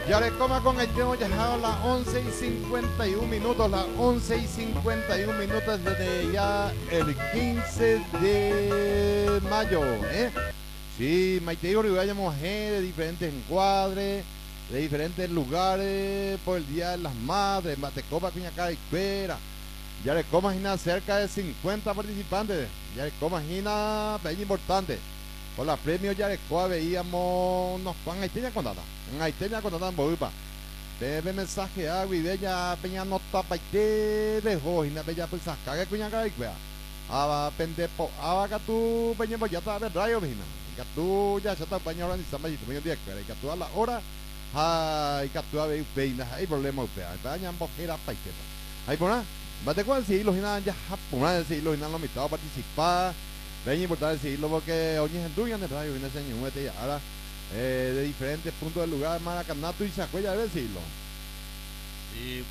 Yarecoma con Haití hemos llegado a las 11:51, las 11:51 desde ya el 15 de mayo, ¿eh? Sí, Maite y Uribay de diferentes encuadres, de diferentes lugares, por el Día de las Madres, Matecopa, Cuñacá y Cuera. Yarecoma imagina cerca de 50 participantes, Yarecoma imagina peña importante. Por la premio Yarecoa veíamos unos Juan Haiteña contata. En Haiteña contata en Borupa. Bebe mensaje a Guideña Peña nota paite de Jojina Bella pues saca cuña cariquea. Aba pendepo, aba catu peña boyata de rayo vina. Catu ya está paña organizando y peña de cuera. Catu a la hora. Ay, catu a ver peina, hay problema upea. Peña bojera paite. Hay por nada. Bate cuál si los hinan ya japonés si los hinan lo mitad participar. Es importante decirlo porque hoy en día de radio viene ese año ahora de diferentes puntos del lugar, Maracanato y Sacuella debe decirlo. Y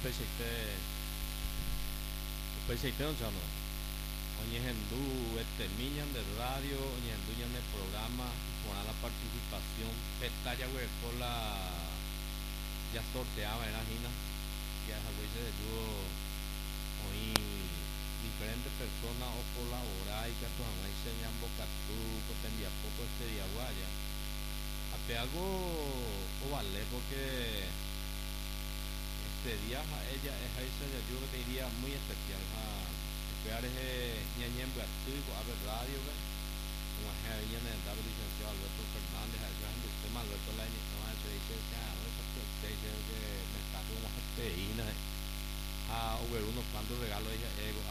peseite no chamo. Hoy en millan de radio, hoy en de programa, por la participación, petalla con la ya sorteaba en la gina, que a veces de dúo hoy diferentes personas o colaborar y que tu mamá enseñan boca tú que tendría poco este día guaya hace algo o vale porque este día a ella es a esa yo creo que iría muy especial a esperar ese ñañen tú a ver radio como es ahí en el dado licenciado Alberto Fernández a gran tema Alberto la no se dice que me está como a unos cuantos regalos ella